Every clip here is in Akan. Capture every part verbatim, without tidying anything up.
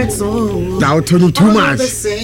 Now to do too much.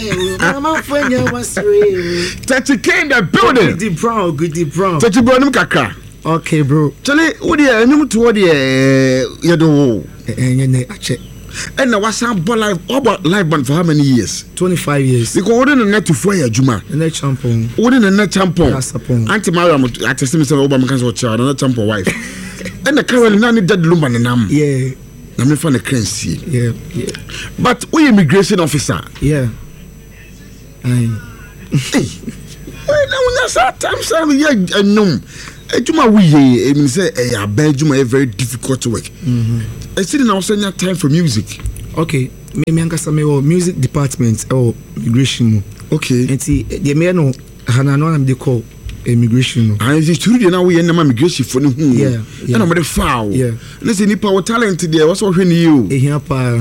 Touchy K in the building. Goody Brown, Goody Brown. Touchy Brown Kaka. Okay, bro. Charlie, what do you know to what you do? And I was some live about live band for how many years? twenty-five years. Because what in the net to fire Juma? The net champion. What in the net champion? Auntie Mariam at the same time Obama can't watch her, another champion wife. And the Carol Nani dead lumban and I'm. Yeah. I'm from the currency. Yeah, yeah. But we immigration officer. Yeah. I. Well, now that's our time, sir. Yeah, I know. Juma we I mean say eh bad Juma is very difficult to work. Mhm. I still now send your time for music. Okay. Me me ankasa me o music department or immigration. Okay. Enti the me no hana no am dey call immigration. And it's true now we na immigration for no. Yeah. And I'm the foul. Yeah. Listen, ni power talent there what's what you. E here pa.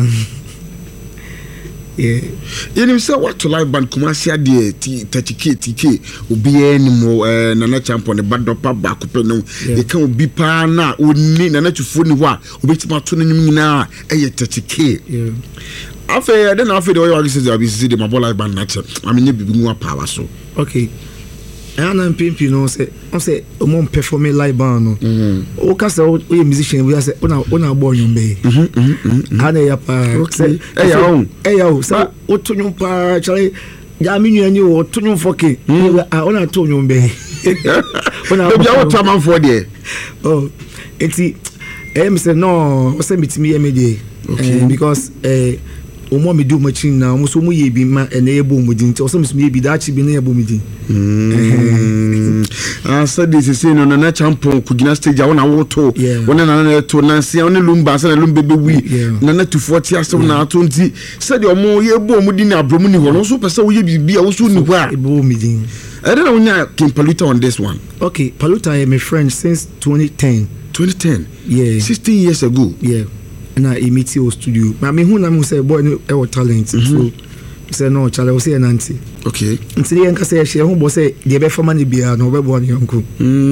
Yeah. You know say what to live band commercial there thirty K T K obi animo eh na na champion the bad up back up no e kan obi pa na oni na na tufo ni ho a obi tima to no nyina eh thirty K. Yeah. After then after the way you say abi see the my live band na che I mean bibi mu power so. Okay. And I'm pimping, no, say, I say, a mom performing live band. No, oh, cause a musician, we say, on a on a born young bay. And a pa, okay, hey, oh, hey, oh, so, what to you, pa, Charlie, Yamini and you, or to you, fucking, I on a to you, bay. When I was a for there. Oh, it's it, M said, no, send it to me every day. Okay, because, eh, Omo me do machine now, muso mu ye bi ma enable mu din ti oso me bi da chi bi na ebo mu din. Mm. Ah said this is no na champion ku gina stage a na woto. Wona na na to na sia wona lumba sa na lumbe be wi. Na na to forty aso na to nti said omo ye ebo mu din na abromu ni ho no so pese wo ye bi a wo so ni ho a ebo mu din. I don't know when King Paluta on this one. Okay, Paluta is my friend since twenty ten. twenty ten. Yeah. sixteen years ago. Yeah. And I meet you studio. I mean, who na say boy no e talent. So say no chale we say nanti. Okay. Nti dey nka say share who boy say dey be for money bia no be born yanko.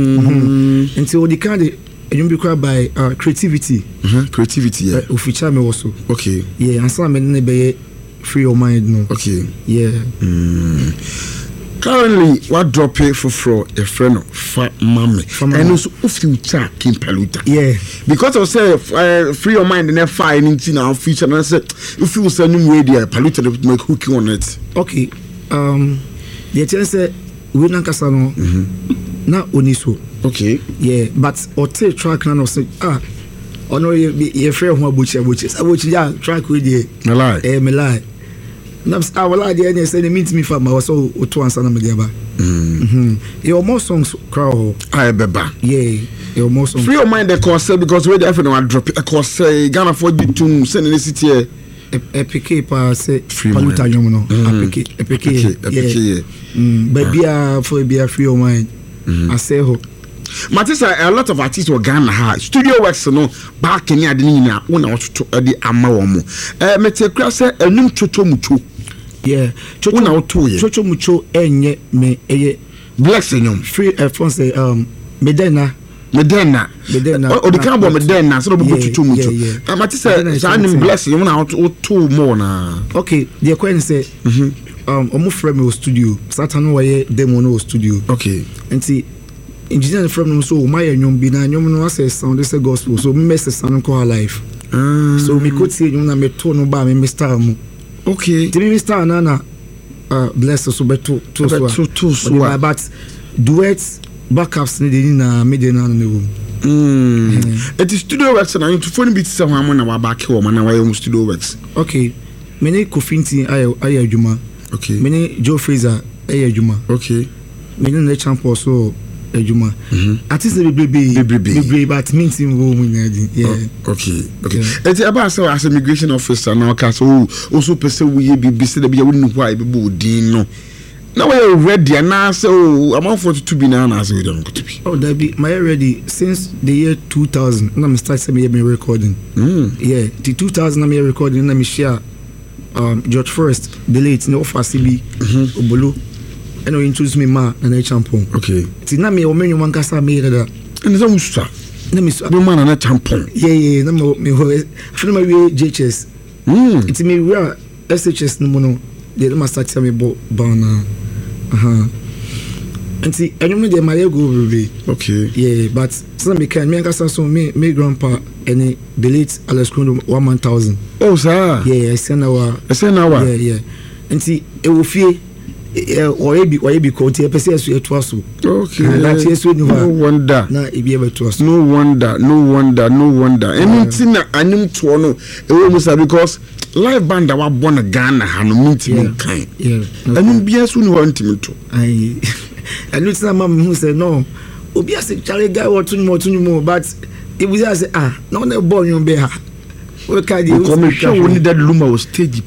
Mhm. Nti the kind you be called by uh, creativity. Mhm. Creativity. Yeah. Uh, feature me also. Okay. Yeah, and some me be free your mind no. Okay. Yeah. Mm. Currently, what drop it for for a friend of Fat Mommy and also if you chat King Paluta. Yeah, because I say uh, free your mind and then fire into our future. And I said, if you send new radio, Paluta make hooking on it. Okay, um, the chance we na kasano na oniso. Okay, yeah, but or take track na no say ah, or no ye free who abuchi abuchi abuchi ya track with ye. Me lie, eh me lie. Naps I will idea and say meet me for my so to answer na me deba. Mhm. Your more songs crowd. I beba. Yeah, your more songs. Free your mind the course because we dey no drop a course say Ghana for you to send in the city here. Epike pa say Paluta yom no. Epike epike epike. Mm, but bia for bia free your mind. I say ho. Matisa, a lot of artists were Ghana ha studio works no back in ade nyina wona wototo ade ama wo mo eh metekra se enum toto mucho yeah chocho na woto ye chocho mucho enye me eye blessing nyom free uh, France um medena medena medena o de kan bo medena so do bo toto mucho matisa sa nim blessing wona woto mo na okay the question say mhm um omo frame me studio satan wo ye demo no studio okay enti engineer from them so my nyom bi na nyom no say sound this gospel so me mess sound call life mm. so me could see nyom na me to no ba me star mu okay three me star na na uh bless so beto to so to to so but duets backups ni dey na me dey na na wo mm it is studio works na you to phone beat say ho na wa back wo na wa studio works okay me ne Kofinti aye aye adwuma okay me ne Joe Fraser aye adwuma okay me ne champion so ejuma mhm artist be be be but means in wo mu yeah okay okay eti aba say as immigration officer na ka so also person we be be say be we know why be bodin no now we ready na say oh amount forty-two bi na na say we don't go to be oh that be my ready since the year two thousand na me start say me recording mm yeah the two thousand na me recording na me share um George Forest the late no offer C B obolo and you introduce me ma and a champion. Okay. Ti na me o menyu man kasa me da. And is musa. Na me so be man na champion. Yeah yeah na me me ho. After my we J H S. Mm. It's me we are S H S no no. They must start me about bana. Uh-huh. And see, I don't know they might go really. Okay. Yeah, but some me can me can so me me grandpa any the late Alex Krondo one thousand. Oh sir. Yeah, I send our I send our. Yeah, yeah. And see, it will fear or e bi or e bi ko ti e pese asu eto aso. Okay. And that is no wonder. Na e bi e beto aso. No wonder, no wonder, no wonder. Anything na anim to no e wo musa because live band wa born Ghana ha no mintimi kan. Yeah. Anim bia so no wantimi to. I and it's na mama who say no. Obi ase chare guy what tunu mo tunu mo but e bi say ah no na born you be ha. We ka di. Come show we need that Luma was stage